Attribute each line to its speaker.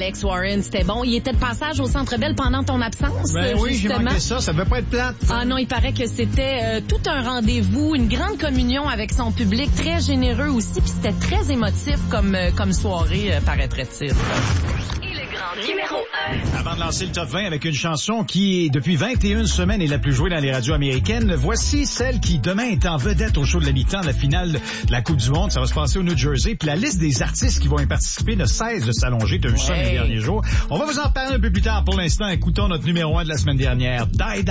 Speaker 1: Alex Warren, c'était bon. Il était de passage au Centre Bell pendant ton absence,
Speaker 2: Ben oui, j'ai manqué ça. Ça devait pas être plate.
Speaker 1: Ah non, il paraît que c'était tout un rendez-vous, une grande communion avec son public, très généreux aussi, puis c'était très émotif comme soirée, paraîtrait-il.
Speaker 3: Numéro 1.
Speaker 2: Avant de lancer le top 20 avec une chanson qui, depuis 21 semaines, est la plus jouée dans les radios américaines, voici celle qui, demain, est en vedette au show de la mi-temps de la finale de la Coupe du Monde. Ça va se passer au New Jersey. Puis la liste des artistes qui vont y participer ne cesse de s'allonger. Tu as vu ça les derniers jours. On va vous en parler un peu plus tard. Pour l'instant, écoutons notre numéro 1 de la semaine dernière, Die Die.